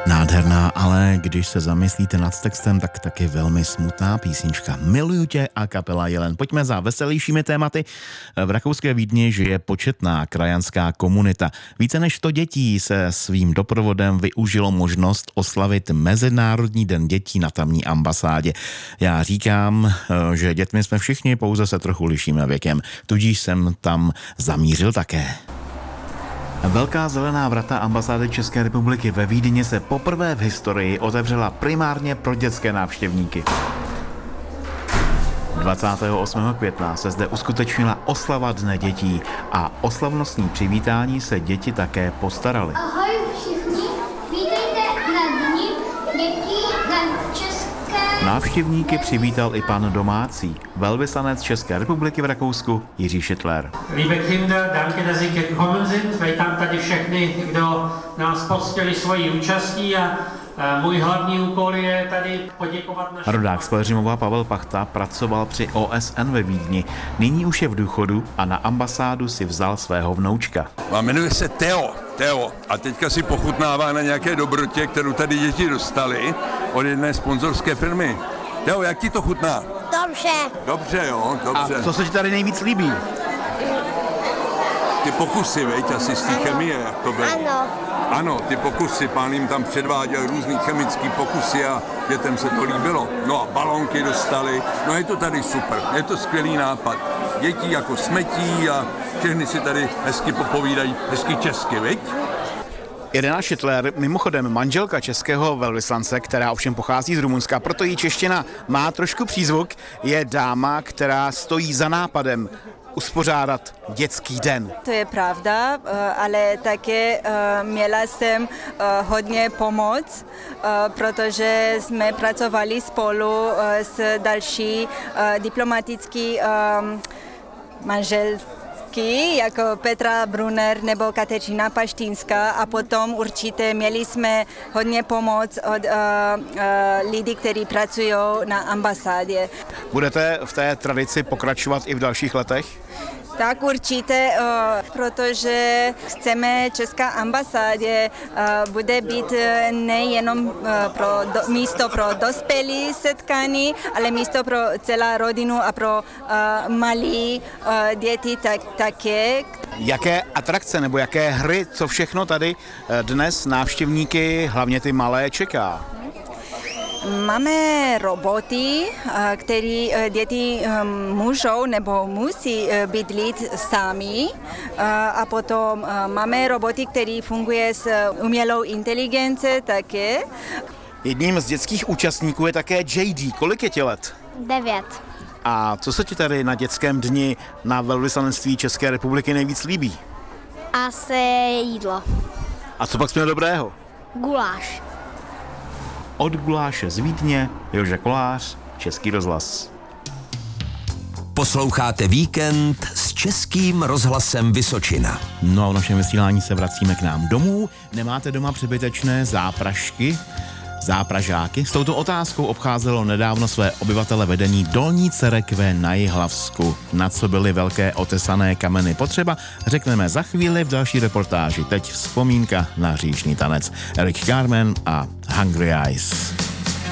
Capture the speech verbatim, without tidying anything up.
Nádherná, ale když se zamyslíte nad textem, tak taky velmi smutná písnička. Miluju tě a kapela Jelen. Pojďme za veselějšími tématy. V rakouské Vídni žije početná krajanská komunita. Více než sto dětí se svým doprovodem využilo možnost oslavit Mezinárodní den dětí na tamní ambasádě. Já říkám, že dětmi jsme všichni, pouze se trochu lišíme věkem. Tudíž jsem tam zamířil také. Velká zelená vrata ambasády České republiky ve Vídni se poprvé v historii otevřela primárně pro dětské návštěvníky. dvacátého osmého května se zde uskutečnila oslava Dne dětí a o slavnostní přivítání se děti také postarali. Ahoj všichni, vítejte na Dni dětí na České. Návštěvníky přivítal i pan domácí, velvyslanec České republiky v Rakousku Jiří Schittler. Liebe Kinder, danke, dass Sie gekommen sind. Vítám tady všechny, kdo nás poctili svojí účastí a můj hlavní úkol je tady poděkovat našim... Rodák z Pelhřimova Pavel Pachta pracoval při O S N ve Vídni. Nyní už je v důchodu a na ambasádu si vzal svého vnoučka. A jmenuje se Teo. Teo. A teďka si pochutnává na nějaké dobrotě, kterou tady děti dostali od jedné sponzorské firmy. Teo, jak ti to chutná? Dobře. Dobře, jo, dobře. A co se ti tady nejvíc líbí? Ty pokusy, veď, asi z té chemie, jak to bylo. Ano. Ano, ty pokusy, pán jim tam předváděl různý chemický pokusy a dětem se to líbilo. No a balonky dostali, no je to tady super, je to skvělý nápad. Děti jako smetí a všechny si tady hezky popovídají, hezky česky, viď? Irena Schittler, mimochodem manželka českého velvyslance, která ovšem pochází z Rumunska, proto jí čeština má trošku přízvuk, je dáma, která stojí za nápadem uspořádat dětský den. To je pravda, ale také měla jsem hodně pomoc, protože jsme pracovali spolu s další diplomatický manžel jako Petra Brunner nebo Kateřina Paštinská a potom určitě měli jsme hodně pomoc od uh, uh, lidí, kteří pracují na ambasádě. Budete v té tradici pokračovat i v dalších letech? Tak určitě, protože chceme Česká ambasádě bude být nejenom pro do, místo pro dospělí setkání, ale místo pro celá rodinu a pro malí děti tak, také. Jaké atrakce nebo jaké hry, co všechno tady dnes návštěvníky, hlavně ty malé, čeká? Máme roboty, které děti můžou nebo musí bydlit sami a potom máme roboty, které fungují s umělou inteligencí také. Jedním z dětských účastníků je také J D. Kolik je ti let? Devět. A co se ti tady na dětském dni na velvyslanectví České republiky nejvíc líbí? Asi jídlo. A co pak jsme dobrého? Guláš. Od guláše z Vídně, Joža Kolář, Český rozhlas. Posloucháte Víkend s Českým rozhlasem Vysočina. No a v našem vysílání se vracíme k nám domů. Nemáte doma přebytečné zápražky, zápražáky? S touto otázkou obcházelo nedávno své obyvatele vedení Dolní Cerekve na Jihlavsku. Na co byly velké otesané kameny potřeba, řekneme za chvíli v další reportáži. Teď vzpomínka na říšný tanec. Eric Carmen a Hungry Eyes.